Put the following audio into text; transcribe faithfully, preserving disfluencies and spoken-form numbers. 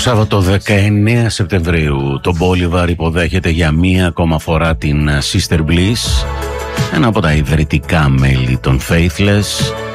Σάββατο δεκαεννέα Σεπτεμβρίου το Μπόλιβαρ υποδέχεται για μία ακόμα φορά την Sister Bliss, ένα από τα ιδρυτικά μέλη των Faithless,